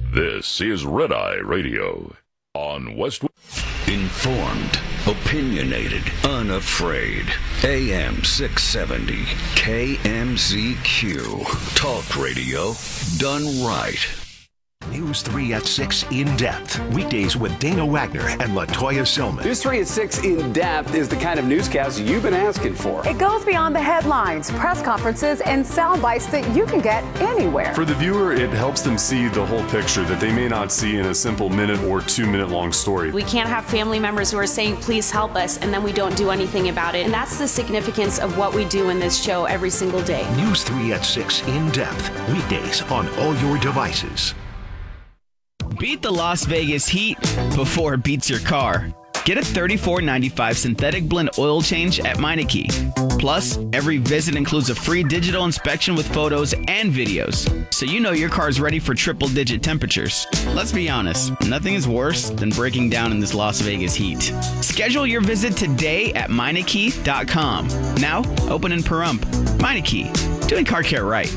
This is Red Eye Radio on Westwood. Informed, opinionated, unafraid. AM 670, KMZQ. Talk radio done right. News 3 at 6 In Depth. Weekdays with Dana Wagner and LaToya Silman. News 3 at 6 In Depth is the kind of newscast you've been asking for. It goes beyond the headlines, press conferences, and sound bites that you can get anywhere. For the viewer, it helps them see the whole picture that they may not see in a simple minute or 2 minute long story. We can't have family members who are saying, please help us, and then we don't do anything about it. And that's the significance of what we do in this show every single day. News 3 at 6 In Depth. Weekdays on all your devices. Beat the Las Vegas heat before it beats your car. Get a $34.95 synthetic blend oil change at Meineke. Plus, every visit includes a free digital inspection with photos and videos, so you know your car's ready for triple-digit temperatures. Let's be honest, nothing is worse than breaking down in this Las Vegas heat. Schedule your visit today at Meineke.com. Now, open in Pahrump. Meineke, doing car care right.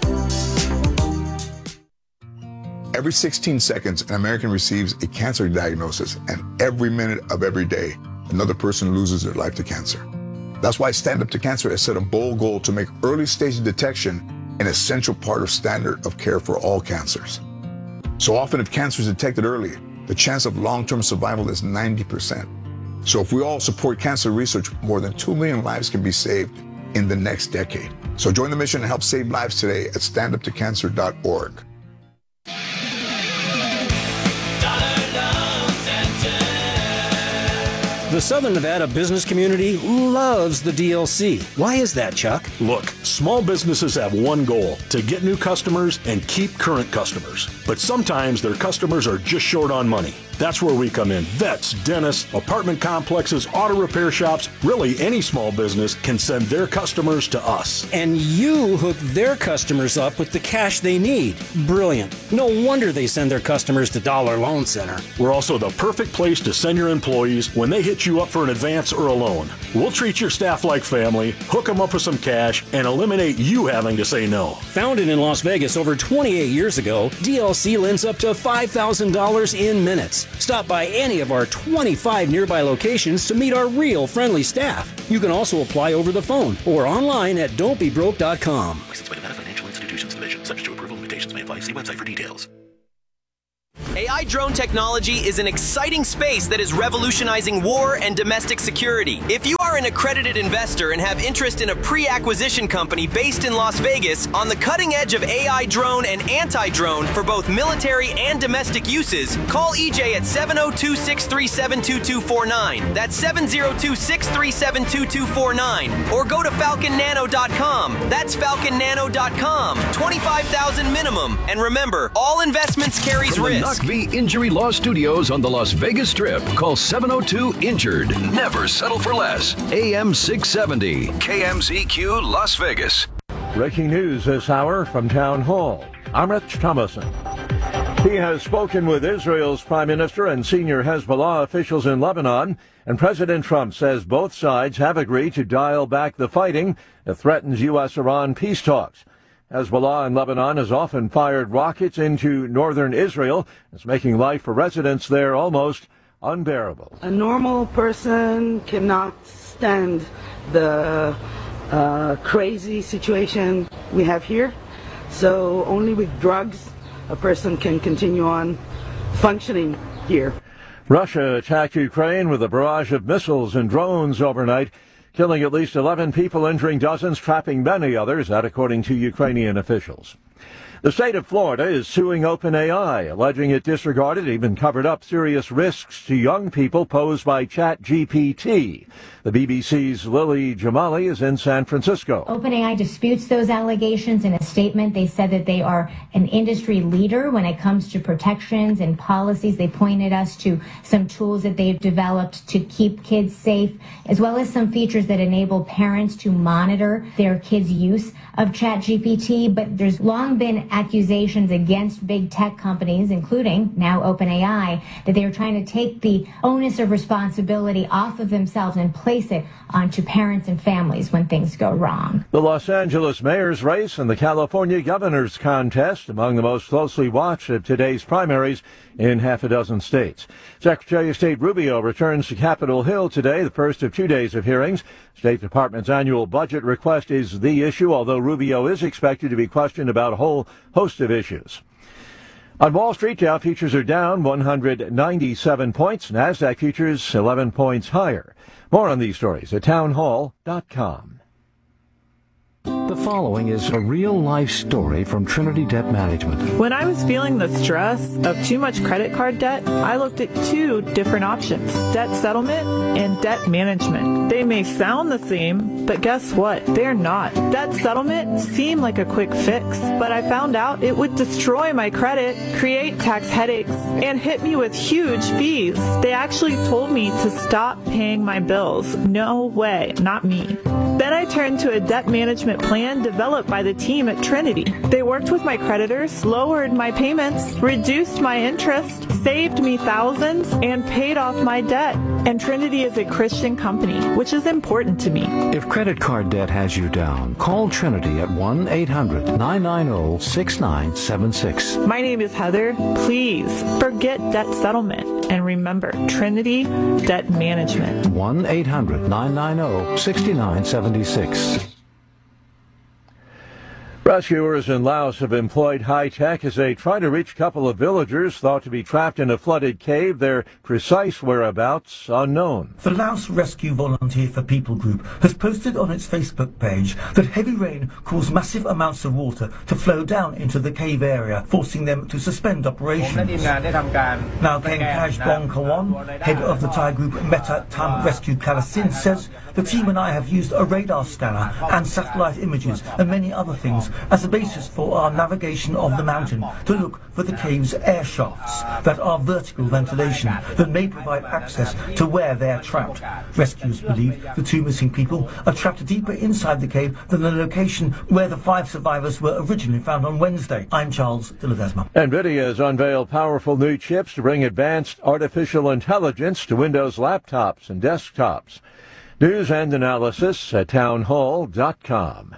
Every 16 seconds, an American receives a cancer diagnosis, and every minute of every day, another person loses their life to cancer. That's why Stand Up to Cancer has set a bold goal to make early stage detection an essential part of standard of care for all cancers. So often, if cancer is detected early, the chance of long-term survival is 90%. So if we all support cancer research, more than 2 million lives can be saved in the next decade. So join the mission and help save lives today at standuptocancer.org. The Southern Nevada business community loves the DLC. Why is that, Chuck? Look, small businesses have one goal: to get new customers and keep current customers. But sometimes their customers are just short on money. That's where we come in. Vets, dentists, apartment complexes, auto repair shops, really any small business can send their customers to us. And you hook their customers up with the cash they need. Brilliant. No wonder they send their customers to Dollar Loan Center. We're also the perfect place to send your employees when they hit you up for an advance or a loan. We'll treat your staff like family, hook them up with some cash, and eliminate you having to say no. Founded in Las Vegas over 28 years ago, DLC lends up to $5,000 in minutes. Stop by any of our 25 nearby locations to meet our real friendly staff. You can also apply over the phone or online at don'tbebroke.com. Licensed by Nevada Financial Institutions Division. Subject to approval, limitations may apply. See website for details. AI drone technology is an exciting space that is revolutionizing war and domestic security. If you are an accredited investor and have interest in a pre-acquisition company based in Las Vegas on the cutting edge of AI drone and anti-drone for both military and domestic uses, call EJ at 702-637-2249. That's 702-637-2249. Or go to falconnano.com. That's falconnano.com. $25,000 minimum. And remember, all investments carries risk. V Injury Law Studios on the Las Vegas Strip. Call 702-INJURED. Never settle for less. AM 670, KMZQ Las Vegas. Breaking news this hour from Town Hall. I'm Rich Thomason. He has spoken with Israel's Prime Minister and senior Hezbollah officials in Lebanon, and President Trump says both sides have agreed to dial back the fighting that threatens U.S.-Iran peace talks. Hezbollah in Lebanon has often fired rockets into northern Israel. It's making life for residents there almost unbearable. A normal person cannot stand the crazy situation we have here. So only with drugs a person can continue on functioning here. Russia attacked Ukraine with a barrage of missiles and drones overnight, killing at least 11 people, injuring dozens, trapping many others, that according to Ukrainian officials. The state of Florida is suing OpenAI, alleging it disregarded, even covered up serious risks to young people posed by ChatGPT. The BBC's Lily Jamali is in San Francisco. OpenAI disputes those allegations. In a statement, they said that they are an industry leader when it comes to protections and policies. They pointed us to some tools that they've developed to keep kids safe, as well as some features that enable parents to monitor their kids' use of ChatGPT. But there's long been accusations against big tech companies, including now OpenAI, that they are trying to take the onus of responsibility off of themselves and place it onto parents and families when things go wrong. The Los Angeles mayor's race and the California governor's contest among the most closely watched of today's primaries in half a dozen states. Secretary of State Rubio returns to Capitol Hill today, the first of 2 days of hearings. State Department's annual budget request is the issue, although Rubio is expected to be questioned about a whole host of issues. On Wall Street, Dow futures are down 197 points. NASDAQ futures 11 points higher. More on these stories at townhall.com. The following is a real-life story from Trinity Debt Management. When I was feeling the stress of too much credit card debt, I looked at two different options, debt settlement and debt management. They may sound the same, but guess what? They're not. Debt settlement seemed like a quick fix, but I found out it would destroy my credit, create tax headaches, and hit me with huge fees. They actually told me to stop paying my bills. No way, not me. Then I turned to a debt management plan developed by the team at Trinity. They worked with my creditors, lowered my payments, reduced my interest, saved me thousands, and paid off my debt. And Trinity is a Christian company, which is important to me. If credit card debt has you down, call Trinity at 1-800-990-6976. My name is Heather. Please forget debt settlement and remember Trinity Debt Management. 1-800-990-6976. Rescuers in Laos have employed high-tech as they try to reach a couple of villagers thought to be trapped in a flooded cave, their precise whereabouts unknown. The Laos Rescue Volunteer for People group has posted on its Facebook page that heavy rain caused massive amounts of water to flow down into the cave area, forcing them to suspend operations. Now Ken Kajbong Kawan, head of the Thai group Meta Tam Rescue Kalasin, says the team and I have used a radar scanner and satellite images and many other things as a basis for our navigation of the mountain to look for the cave's air shafts that are vertical ventilation that may provide access to where they are trapped. Rescuers believe the two missing people are trapped deeper inside the cave than the location where the 5 survivors were originally found on Wednesday. I'm Charles de Ledesma. NVIDIA has unveiled powerful new chips to bring advanced artificial intelligence to Windows laptops and desktops. News and analysis at townhall.com.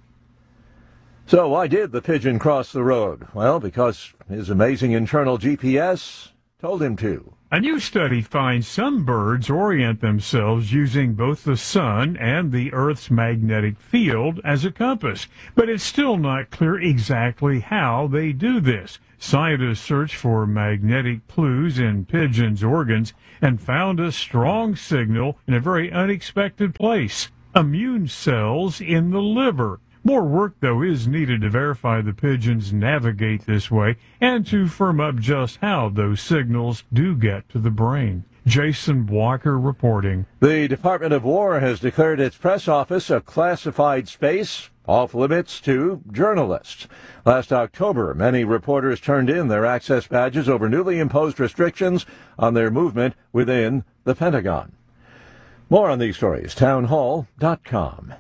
So why did the pigeon cross the road? Well, because his amazing internal GPS told him to. A new study finds some birds orient themselves using both the sun and the Earth's magnetic field as a compass, but it's still not clear exactly how they do this. Scientists searched for magnetic clues in pigeons' organs and found a strong signal in a very unexpected place: immune cells in the liver. More work, though, is needed to verify the pigeons navigate this way and to firm up just how those signals do get to the brain. Jason Walker reporting. The Department of War has declared its press office a classified space, off limits to journalists. Last October, many reporters turned in their access badges over newly imposed restrictions on their movement within the Pentagon. More on these stories, townhall.com.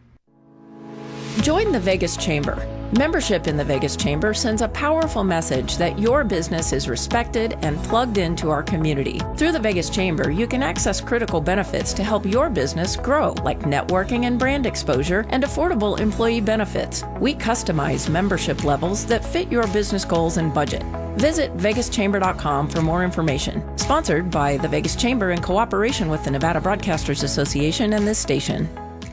Join the Vegas Chamber. Membership in the Vegas Chamber sends a powerful message that your business is respected and plugged into our community. Through the Vegas Chamber, you can access critical benefits to help your business grow, like networking and brand exposure and affordable employee benefits. We customize membership levels that fit your business goals and budget. Visit vegaschamber.com for more information. Sponsored by the Vegas Chamber in cooperation with the Nevada Broadcasters Association and this station.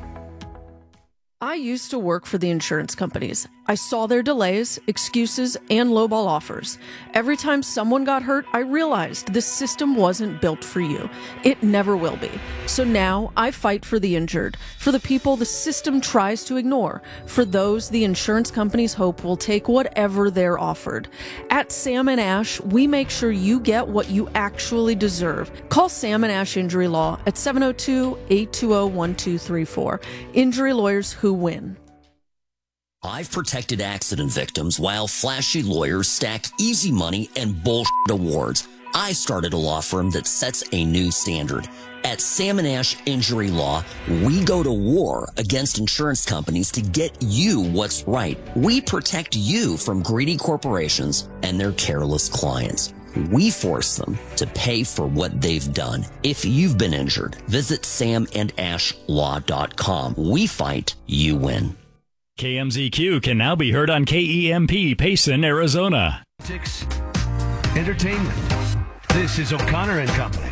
I used to work for the insurance companies. I saw their delays, excuses, and lowball offers. Every time someone got hurt, I realized this system wasn't built for you. It never will be. So now I fight for the injured, for the people the system tries to ignore, for those the insurance companies hope will take whatever they're offered. At Sam & Ash, we make sure you get what you actually deserve. Call Sam & Ash Injury Law at 702-820-1234. Injury lawyers who win. I've protected accident victims while flashy lawyers stack easy money and bullshit awards. I started a law firm that sets a new standard. At Sam & Ash Injury Law, we go to war against insurance companies to get you what's right. We protect you from greedy corporations and their careless clients. We force them to pay for what they've done. If you've been injured, visit samandashlaw.com. We fight, you win. KMZQ can now be heard on KEMP, Payson, Arizona. Entertainment. This is O'Connor and Company.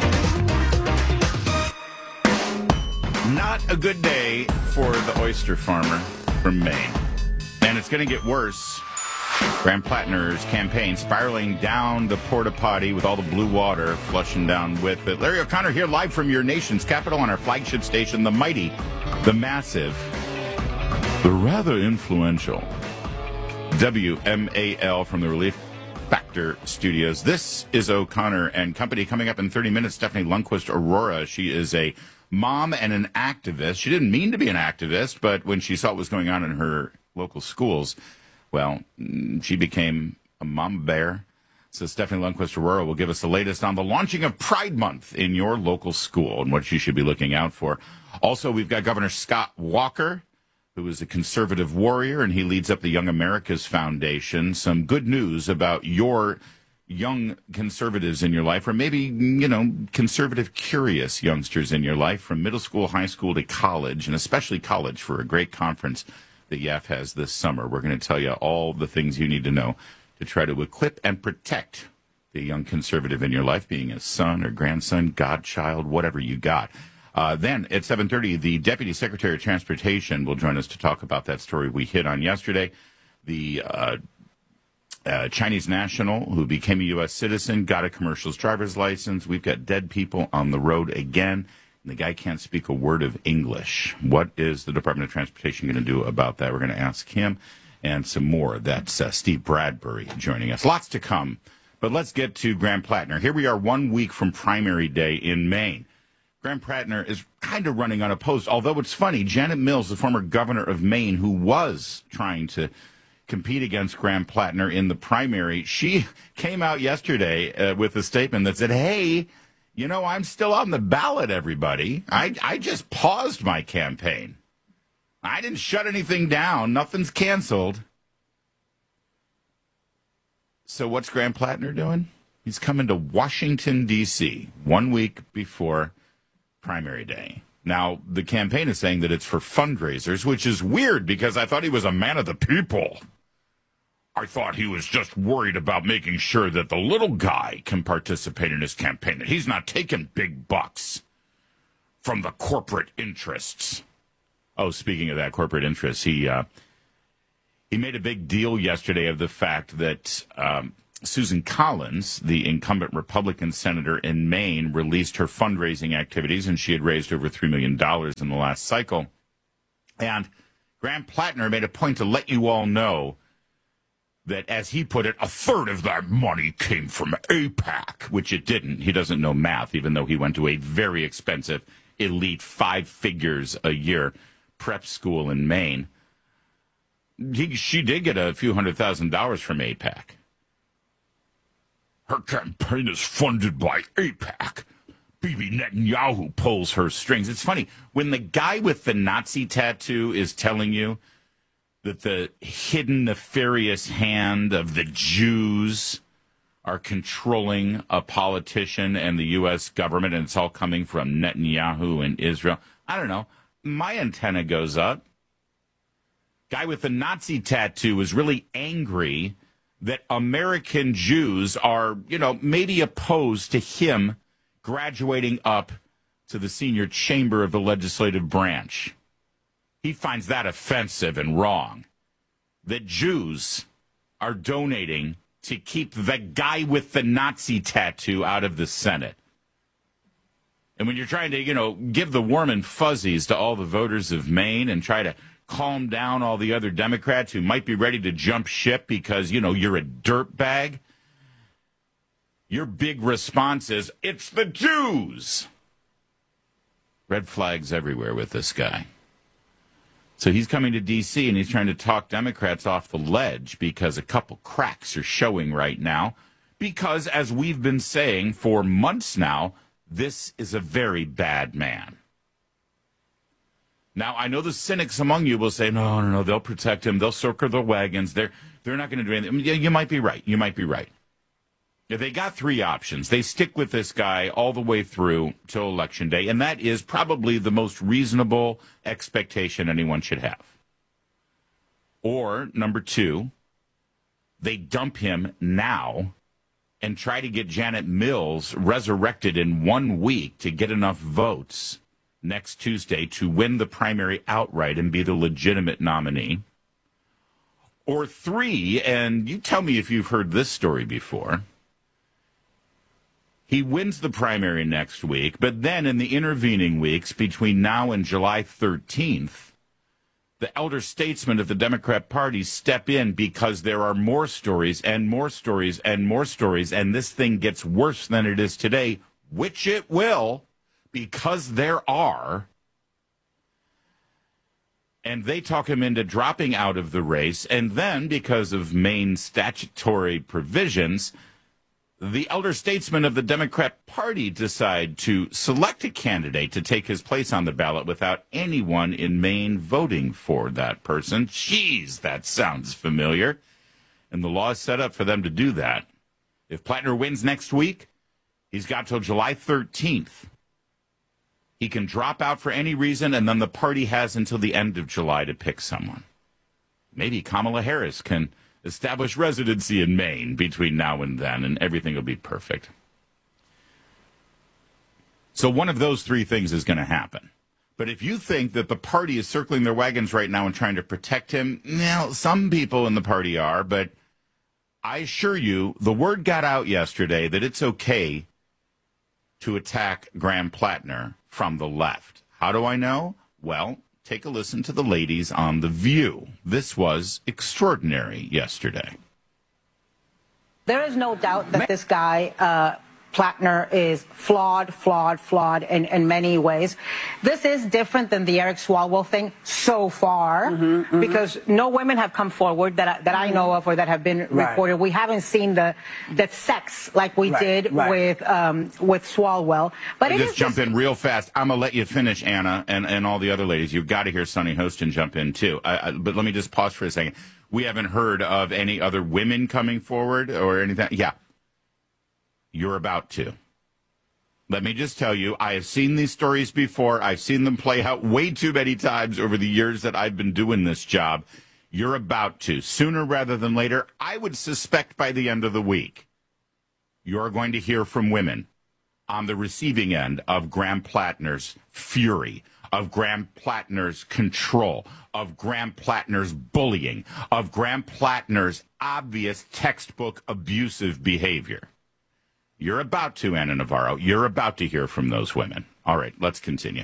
Not a good day for the oyster farmer from Maine. And it's going to get worse. Graham Plattner's campaign spiraling down the porta potty with all the blue water flushing down with it. Larry O'Connor here live from your nation's capital on our flagship station, the mighty, the massive, the rather influential WMAL from the Relief Factor Studios. This is O'Connor and Company. Coming up in 30 minutes, Stephanie Lundquist Aurora. She is a mom and an activist. She didn't mean to be an activist, but when she saw what was going on in her local schools, well, she became a mama bear. So Stephanie Lundquist Aurora will give us the latest on the launching of Pride Month in your local school and what you should be looking out for. Also, we've got Governor Scott Walker, who is a conservative warrior, and he leads up the Young America's Foundation. Some good news about your young conservatives in your life, or maybe, conservative curious youngsters in your life, from middle school, high school to college, and especially college for a great conference that YAF has this summer. We're going to tell you all the things you need to know to try to equip and protect the young conservative in your life, being a son or grandson, godchild, whatever you got. Then at 7:30, the Deputy Secretary of Transportation will join us to talk about that story we hit on yesterday. The Chinese national who became a U.S. citizen, got a commercial driver's license. We've got dead people on the road again. And the guy can't speak a word of English. What is the Department of Transportation going to do about that? We're going to ask him and some more. That's Steve Bradbury joining us. Lots to come. But let's get to Graham Plattner. Here we are 1 week from primary day in Maine. Graham Plattner is kind of running unopposed, although it's funny, Janet Mills, the former governor of Maine, who was trying to compete against Graham Plattner in the primary, she came out yesterday with a statement that said, hey, I'm still on the ballot, everybody. I just paused my campaign. I didn't shut anything down. Nothing's canceled. So what's Graham Plattner doing? He's coming to Washington, D.C. 1 week before primary day. Now, the campaign is saying that it's for fundraisers, which is weird because I thought he was a man of the people. I thought he was just worried about making sure that the little guy can participate in his campaign, that he's not taking big bucks from the corporate interests. Oh, speaking of that corporate interests, he made a big deal yesterday of the fact that Susan Collins, the incumbent Republican senator in Maine, released her fundraising activities, and she had raised over $3 million in the last cycle. And Graham Plattner made a point to let you all know that, as he put it, a third of that money came from AIPAC, which it didn't. He doesn't know math, even though he went to a very expensive, elite 5 figures a year prep school in Maine. She did get a few $100,000 from AIPAC. Her campaign is funded by AIPAC. Bibi Netanyahu pulls her strings. It's funny, when the guy with the Nazi tattoo is telling you that the hidden nefarious hand of the Jews are controlling a politician and the U.S. government, and it's all coming from Netanyahu and Israel, I don't know, my antenna goes up. Guy with the Nazi tattoo is really angry that American Jews are, maybe opposed to him graduating up to the senior chamber of the legislative branch. He finds that offensive and wrong, that Jews are donating to keep the guy with the Nazi tattoo out of the Senate. And when you're trying to, give the warm and fuzzies to all the voters of Maine and try to calm down all the other Democrats who might be ready to jump ship because, you're a dirtbag, your big response is, it's the Jews. Red flags everywhere with this guy. So he's coming to D.C. and he's trying to talk Democrats off the ledge because a couple cracks are showing right now Because, as we've been saying for months now, this is a very bad man. Now, I know the cynics among you will say, no, they'll protect him. They'll circle their wagons. They're not going to do anything. I mean, yeah, you might be right. You might be right. If they got three options. They stick with this guy all the way through till Election Day, and that is probably the most reasonable expectation anyone should have. Or, number two, they dump him now and try to get Janet Mills resurrected in 1 week to get enough votes next Tuesday to win the primary outright and be the legitimate nominee. Or three, and you tell me if you've heard this story before, he wins the primary next week, but then in the intervening weeks between now and July 13th, the elder statesmen of the Democrat Party step in because there are more stories and more stories and more stories, and this thing gets worse than it is today, which it will, because there are. And they talk him into dropping out of the race, and then, because of Maine statutory provisions, the elder statesmen of the Democrat Party decide to select a candidate to take his place on the ballot without anyone in Maine voting for that person. Jeez, that sounds familiar. And the law is set up for them to do that. If Plattner wins next week, he's got till July 13th. He can drop out for any reason, and then the party has until the end of July to pick someone. Maybe Kamala Harris can establish residency in Maine between now and then, and everything will be perfect. So one of those three things is going to happen. But if you think that the party is circling their wagons right now and trying to protect him, well, some people in the party are, but I assure you, the word got out yesterday that it's okay to attack Graham Plattner from the left. How do I know? Well, take a listen to the ladies on The View. This was extraordinary yesterday. There is no doubt that this guy, Plattner, is flawed in many ways. This is different than the Eric Swalwell thing so far, because no women have come forward that I know of or that have been reported. We haven't seen the sex like we did with Swalwell. But I'll just jump in real fast. I'm going to let you finish, Anna, and all the other ladies. You've got to hear Sunny Hostin jump in, too. But let me just pause for a second. We haven't heard of any other women coming forward or anything. Yeah. You're about to. Let me just tell you, I have seen these stories before. I've seen them play out way too many times over the years that I've been doing this job. You're about to. Sooner rather than later, I would suspect by the end of the week, you're going to hear from women on the receiving end of Graham Plattner's fury, of Graham Plattner's control, of Graham Plattner's bullying, of Graham Plattner's obvious textbook abusive behavior. You're about to, Anna Navarro. You're about to hear from those women. All right, let's continue.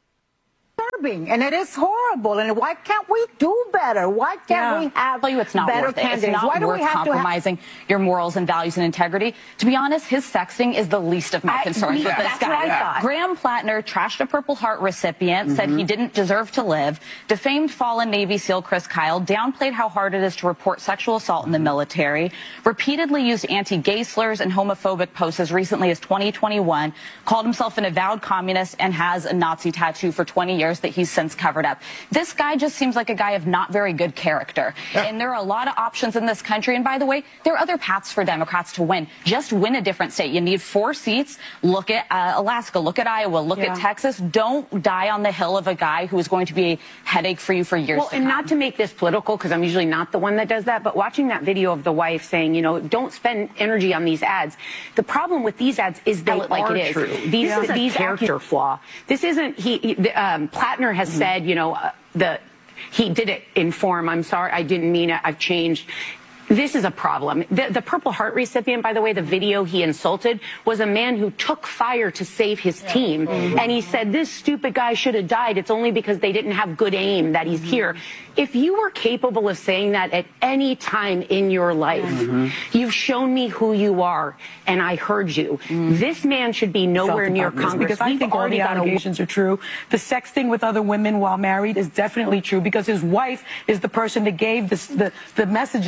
And it is horrible. And why can't we do better? Why can't we have it's not better worth candidates? It. It's not Why do worth we have compromising your morals and values and integrity. To be honest, his sexting is the least of my concerns with this guy. Graham Plattner trashed a Purple Heart recipient, said he didn't deserve to live, defamed fallen Navy SEAL Chris Kyle, downplayed how hard it is to report sexual assault in the military, repeatedly used anti-gay slurs and homophobic posts as recently as 2021, called himself an avowed communist, and has a Nazi tattoo for 20 years that he's since covered up. This guy just seems like a guy of not very good character. And there are a lot of options in this country. And by the way, there are other paths for Democrats to win. Just win a different state. You need 4 seats. Look at Alaska. Look at Iowa. Look at Texas. Don't die on the hill of a guy who is going to be a headache for you for years to come. And not to make this political, because I'm usually not the one that does that, but watching that video of the wife saying, you know, don't spend energy on these ads. The problem with these ads is they are true. These character flaw. This isn't, Plattner has said, you know, he did it in form. I'm sorry, I didn't mean it. I've changed. This is a problem. The Purple Heart recipient, by the way, the video he insulted was a man who took fire to save his team. And he said, this stupid guy should have died. It's only because they didn't have good aim that he's here. If you were capable of saying that at any time in your life, you've shown me who you are, and I heard you. This man should be nowhere near Congress. Because I think all the allegations are true. The sex thing with other women while married is definitely true, because his wife is the person that gave the messages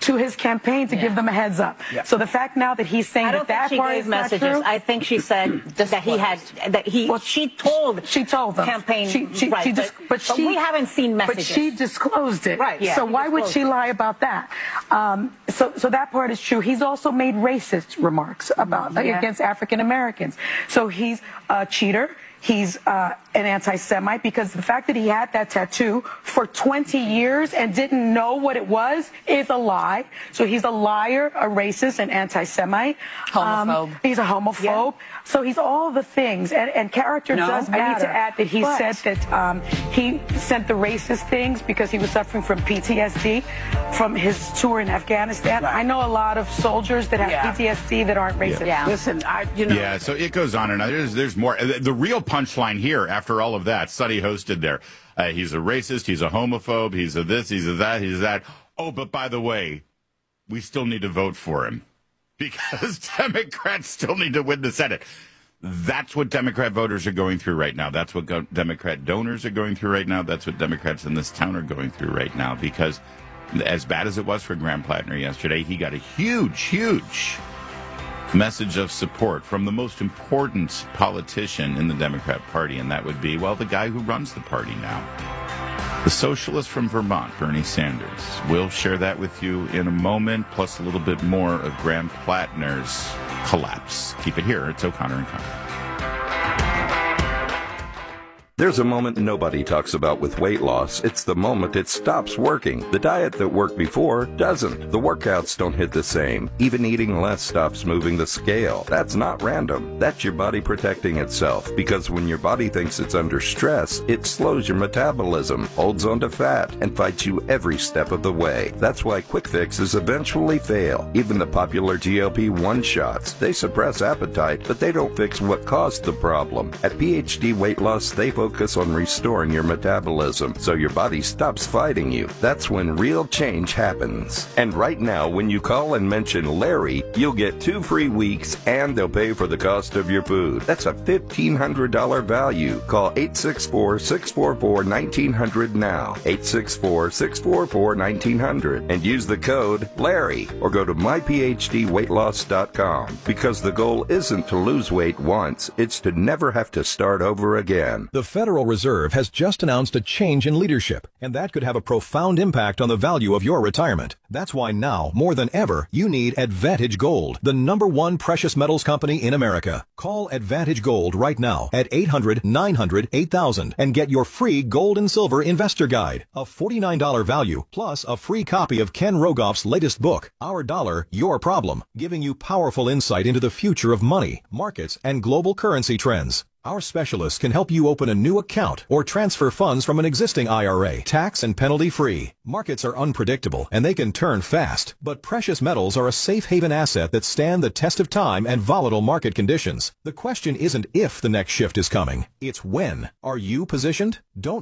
to his campaign to give them a heads up. Yeah. So the fact now that he's saying that part is messages. Not true, I think she said that he had she told the campaign but we haven't seen messages. But she disclosed it. Right. Yeah, so why would she lie about that? So that part is true. He's also made racist remarks about against African Americans. So he's a cheater. He's an anti-Semite because the fact that he had that tattoo for 20 years and didn't know what it was is a lie. So he's a liar, a racist, an anti-Semite. Homophobe. He's a homophobe. Yeah. So he's all the things. And character does matter. I need to add that he said that he sent the racist things because he was suffering from PTSD from his tour in Afghanistan. Right. I know a lot of soldiers that have PTSD that aren't racist. Yeah. Listen, Yeah, so it goes on and on. There's more. The real punchline here, after all of that, Suddy hosted there. He's a racist, he's a homophobe, he's a this, he's a that, he's that. Oh, but by the way, we still need to vote for him because Democrats still need to win the Senate. That's what Democrat voters are going through right now. That's what Democrat donors are going through right now. That's what Democrats in this town are going through right now because as bad as it was for Graham Plattner yesterday, he got a huge message of support from the most important politician in the Democrat Party, and that would be, well, the guy who runs the party now. The socialist from Vermont, Bernie Sanders. We'll share that with you in a moment, plus a little bit more of Graham Plattner's collapse. Keep it here. It's O'Connor and Connor. There's a moment nobody talks about with weight loss. It's the moment it stops working. The diet that worked before doesn't. The workouts don't hit the same. Even eating less stops moving the scale. That's not random. That's your body protecting itself. Because when your body thinks it's under stress, it slows your metabolism, holds onto fat, and fights you every step of the way. That's why quick fixes eventually fail. Even the popular GLP-1 shots. They suppress appetite, but they don't fix what caused the problem. At PhD Weight Loss, they focus on restoring your metabolism so your body stops fighting you. That's when real change happens. And right now, when you call and mention Larry, you'll get 2 free weeks and they'll pay for the cost of your food. That's a $1,500 value. Call 864-644-1900 now. 864-644-1900 and use the code Larry or go to myphdweightloss.com because the goal isn't to lose weight once, it's to never have to start over again. The Federal Reserve has just announced a change in leadership, and that could have a profound impact on the value of your retirement. That's why now, more than ever, you need Advantage Gold, the #1 precious metals company in America. Call Advantage Gold right now at 800-900-8000 and get your free gold and silver investor guide, a $49 value, plus a free copy of Ken Rogoff's latest book, Our Dollar, Your Problem, giving you powerful insight into the future of money, markets, and global currency trends. Our specialists can help you open a new account or transfer funds from an existing IRA, tax and penalty free. Markets are unpredictable and they can turn fast, but precious metals are a safe haven asset that stand the test of time and volatile market conditions. The question isn't if the next shift is coming, it's when. Are you positioned? Don't